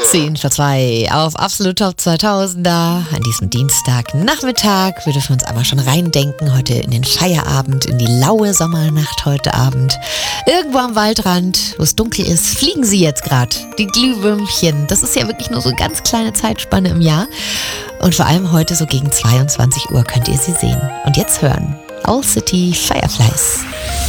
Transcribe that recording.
10 vor 2 auf Absolut Top 2000er an diesem Dienstagnachmittag. Wir dürfen uns einmal schon reindenken, heute in den Feierabend, in die laue Sommernacht heute Abend. Irgendwo am Waldrand, wo es dunkel ist, fliegen sie jetzt gerade, die Glühwürmchen. Das ist ja wirklich nur so eine ganz kleine Zeitspanne im Jahr. Und vor allem heute so gegen 22 Uhr könnt ihr sie sehen. Und jetzt hören Owl City Fireflies.